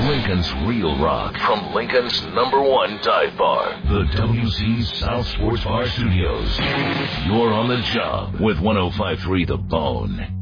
Lincoln's real rock from Lincoln's #1 dive bar, the WC South Sports Bar Studios. You're on the job with 105.3 The Bone.